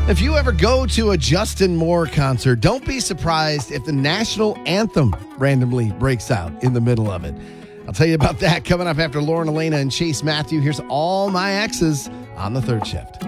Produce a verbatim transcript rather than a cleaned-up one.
If you ever go to a Justin Moore concert, don't be surprised if the national anthem randomly breaks out in the middle of it. I'll tell you about that coming up after Lauren Elena and Chase Matthew. Here's All My Exes on the third shift.